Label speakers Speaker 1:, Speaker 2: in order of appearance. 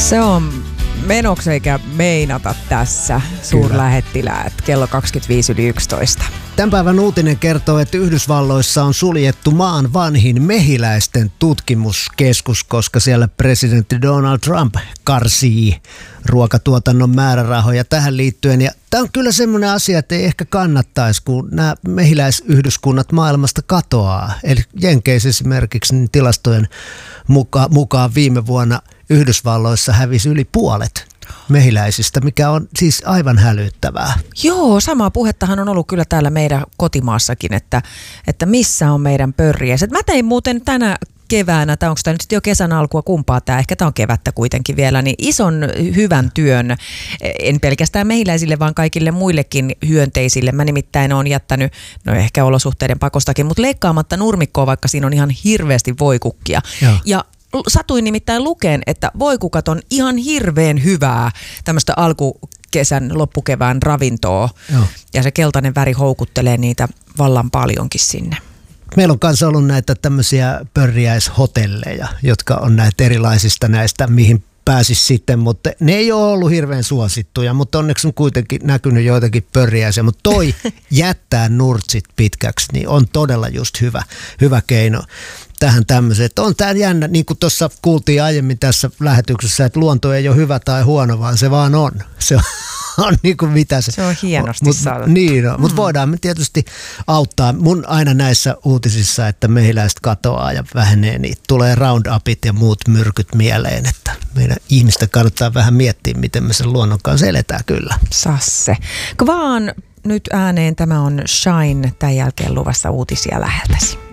Speaker 1: Se on menoksi eikä meinata tässä, suurlähettiläät, kello 25:11.
Speaker 2: Tämän päivän uutinen kertoo, että Yhdysvalloissa on suljettu maan vanhin mehiläisten tutkimuskeskus, koska siellä presidentti Donald Trump karsii ruokatuotannon määrärahoja tähän liittyen. Ja tämä on kyllä semmoinen asia, että ei ehkä kannattaisi, kun nämä mehiläisyhdyskunnat maailmasta katoaa. Eli Jenkeissä esimerkiksi niin tilastojen mukaan viime vuonna Yhdysvalloissa hävisi yli puolet mehiläisistä, mikä on siis aivan hälyttävää.
Speaker 1: Joo, samaa puhettahan on ollut kyllä täällä meidän kotimaassakin, että missä on meidän pörriäiset. Mä tein muuten tänä keväänä, tai onko tämä nyt jo kesän alkua, kumpaa tämä, ehkä tämä on kevättä kuitenkin vielä, niin ison hyvän työn, en pelkästään mehiläisille, vaan kaikille muillekin hyönteisille. Mä nimittäin olen jättänyt, no ehkä olosuhteiden pakostakin, mutta leikkaamatta nurmikkoa, vaikka siinä on ihan hirveästi voikukkia. Ja satuin nimittäin lukeen, että voikukat on ihan hirveän hyvää tämmöistä alkukesän, loppukevään ravintoa. Joo. Ja se keltainen väri houkuttelee niitä vallan paljonkin sinne.
Speaker 2: Meillä on kanssa ollut näitä tämmöisiä pörriäishotelleja, jotka on näitä erilaisista näistä, mihin pääsisi sitten, mutta ne ei ole ollut hirveän suosittuja, mutta onneksi on kuitenkin näkynyt joitakin pörriäisiä, mutta toi jättää nurtsit pitkäksi, niin on todella just hyvä keino tähän tämmöiseen. On tämä jännä, niin kuin tuossa kuultiin aiemmin tässä lähetyksessä, että luonto ei ole hyvä tai huono, vaan se vaan on. Se on niin kuin mitä se.
Speaker 1: Se on hienosti sanottu.
Speaker 2: Niin on, mutta voidaan me tietysti auttaa. Mun aina näissä uutisissa, että mehiläiset katoaa ja vähenee, niin tulee Roundupit ja muut myrkyt mieleen, että meidän ihmistä kannattaa vähän miettiä, miten me sen luonnon kanssa eletään kyllä.
Speaker 1: Sasse. Vaan nyt ääneen tämä on Shine, tämän jälkeen luvassa uutisia läheltäsi.